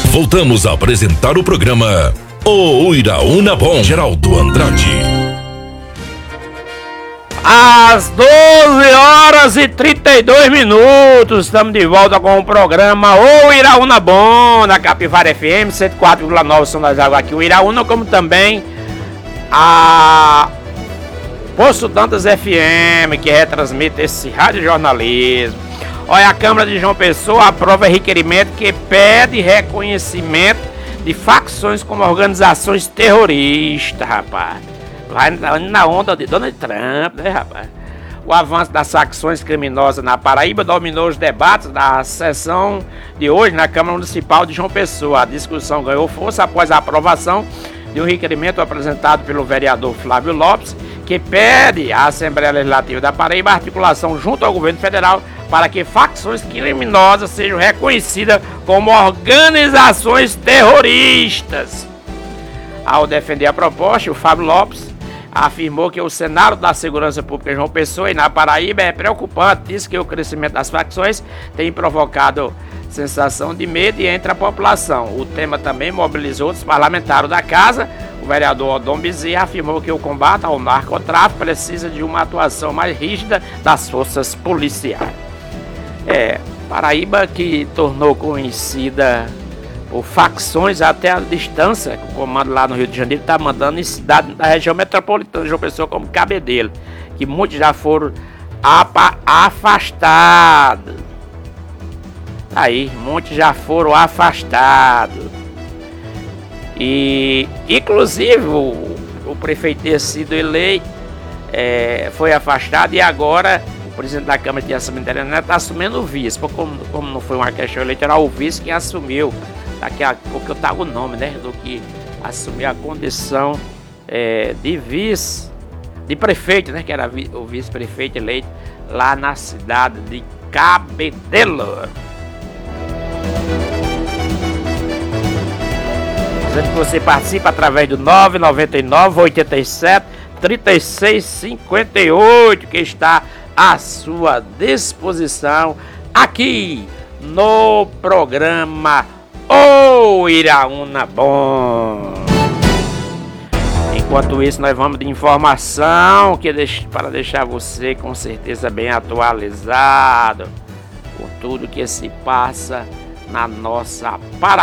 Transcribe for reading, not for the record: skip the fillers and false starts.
Voltamos a apresentar o programa O Iraúna Bom, Geraldo Andrade. Às 12h32, estamos de volta com o programa O Iraúna Bom, na Capivara FM 104,9 São das Águas aqui, o Iraúna, como também a Poço Dantas FM, que retransmite esse radiojornalismo. Olha, a Câmara de João Pessoa aprova requerimento que pede reconhecimento de facções como organizações terroristas, rapaz. Vai na onda de Donald Trump, né, rapaz? O avanço das facções criminosas na Paraíba dominou os debates da sessão de hoje na Câmara Municipal de João Pessoa. A discussão ganhou força após a aprovação de um requerimento apresentado pelo vereador Flávio Lopes, que pede à Assembleia Legislativa da Paraíba a articulação junto ao governo federal para que facções criminosas sejam reconhecidas como organizações terroristas. Ao defender a proposta, o Flávio Lopes afirmou que o cenário da segurança pública em João Pessoa e na Paraíba é preocupante. Diz que o crescimento das facções tem provocado sensação de medo entre a população. O tema também mobilizou outros parlamentares da casa. O vereador Odom Bezerra afirmou que o combate ao narcotráfico precisa de uma atuação mais rígida das forças policiais. Paraíba, que tornou conhecida por facções até a distância, o comando lá no Rio de Janeiro está mandando em cidade da região metropolitana de João Pessoa como Cabedelo, que muitos já foram afastados. Aí, muitos já foram afastados. E, inclusive, o prefeito ter sido eleito, foi afastado, e agora o presidente da Câmara de Assunção Interna está assumindo o vice. Como não foi uma questão eleitoral, o vice quem assumiu. Daqui a pouco eu trago o nome, né, do que assumiu a condição de vice, de prefeito, né, que era o vice-prefeito eleito lá na cidade de Cabedelo. Dizendo que você participa através do 999-87-3658, que está à sua disposição aqui no programa O Iraúna Bom. Enquanto isso, nós vamos de informação para deixar você com certeza bem atualizado com tudo que se passa na nossa Paraíba.